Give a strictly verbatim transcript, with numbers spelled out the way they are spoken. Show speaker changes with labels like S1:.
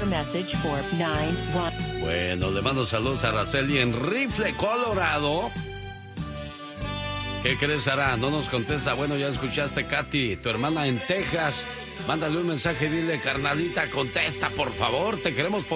S1: a message for nine one.
S2: Bueno, le mando saludos a Araceli en Rifle, Colorado. ¿Qué crees, Sara? No nos contesta. Bueno, ya escuchaste, Katy, tu hermana en Texas. Mándale un mensaje y dile, carnalita, contesta, por favor. Te queremos poner